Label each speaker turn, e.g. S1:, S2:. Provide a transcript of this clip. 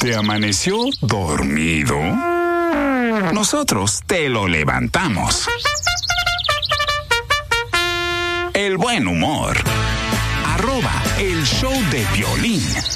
S1: ¿Te amaneció dormido? Nosotros te lo levantamos. El buen humor. @el show de Piolín.